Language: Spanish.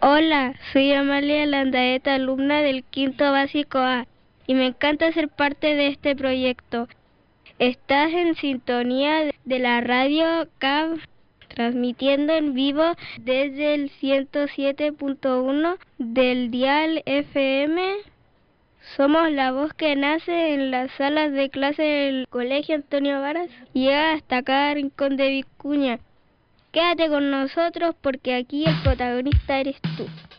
Hola, soy Amalia Landaeta, alumna del quinto básico A, y me encanta ser parte de este proyecto. Estás en sintonía de la radio CAB, transmitiendo en vivo desde el 107.1 del dial FM. Somos la voz que nace en las salas de clase del Colegio Antonio Varas y llega hasta cada rincón de Vicuña. Quédate con nosotros porque aquí el protagonista eres tú.